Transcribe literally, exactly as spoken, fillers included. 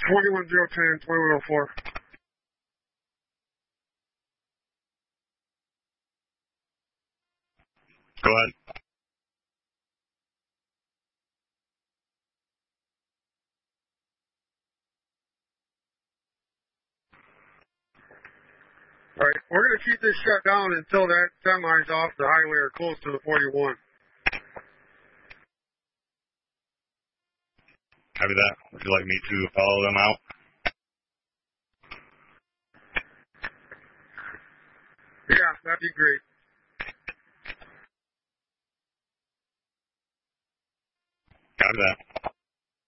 twenty-one zero ten, twenty-one oh four. Go ahead. All right, we're going to keep this shut down until that semi's off the highway or close to the forty-one. Copy that. Would you like me to follow them out? Yeah, that'd be great. Copy that.